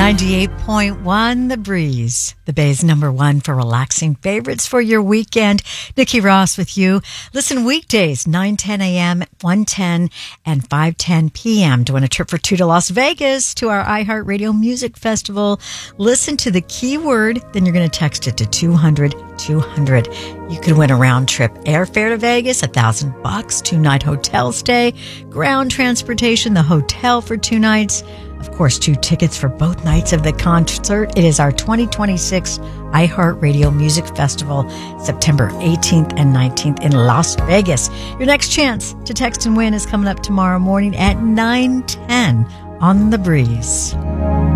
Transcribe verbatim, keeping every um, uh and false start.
ninety-eight point one The Breeze, the Bay's number one for relaxing favorites for your weekend. Nikki Ross with you. Listen weekdays, nine ten a.m., one ten, and five ten p.m. Doing a trip for two to Las Vegas to our iHeartRadio Music Festival. Listen to the keyword, then you're going to text it to two hundred two hundred. You could win a round trip airfare to Vegas, a thousand bucks, two night hotel stay, ground transportation, the hotel for two nights. Of course, two tickets for both nights of the concert. It is our twenty twenty-six iHeartRadio Music Festival, September eighteenth and nineteenth in Las Vegas. Your next chance to text and win is coming up tomorrow morning at nine ten on The Breeze.